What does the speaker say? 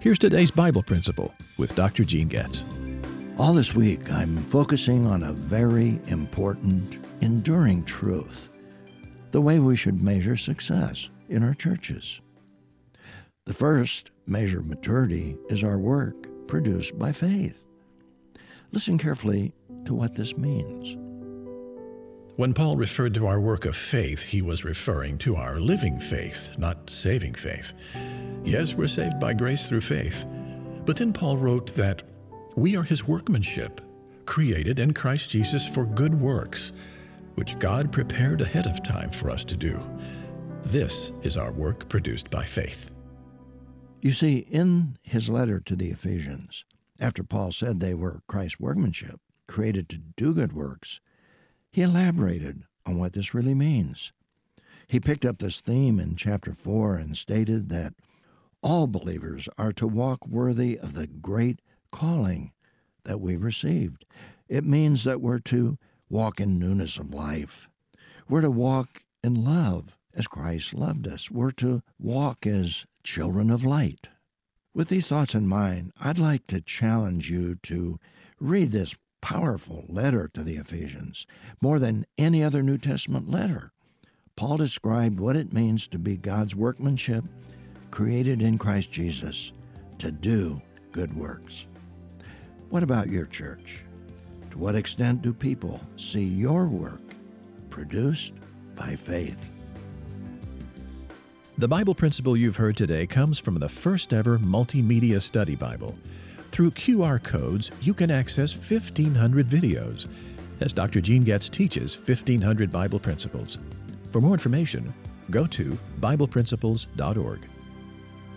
Here's today's Bible principle with Dr. Gene Getz. All this week, I'm focusing on a very important, enduring truth, the way we should measure success in our churches. The first measure of maturity is our work produced by faith. Listen carefully to what this means. When Paul referred to our work of faith, he was referring to our living faith, not saving faith. Yes, we're saved by grace through faith. But then Paul wrote that we are his workmanship, created in Christ Jesus for good works, which God prepared ahead of time for us to do. This is our work produced by faith. You see, in his letter to the Ephesians, after Paul said they were Christ's workmanship, created to do good works, he elaborated on what this really means. He picked up this theme in chapter 4 and stated that all believers are to walk worthy of the great calling that we've received. It means that we're to walk in newness of life. We're to walk in love as Christ loved us. We're to walk as children of light. With these thoughts in mind, I'd like to challenge you to read this powerful letter to the Ephesians. More than any other New Testament letter, Paul described what it means to be God's workmanship, created in Christ Jesus, to do good works. What about your church? To what extent do people see your work produced by faith? The Bible principle you've heard today comes from the first ever multimedia study Bible. Through QR codes, you can access 1,500 videos as Dr. Gene Getz teaches 1,500 Bible principles. For more information, go to BiblePrinciples.org.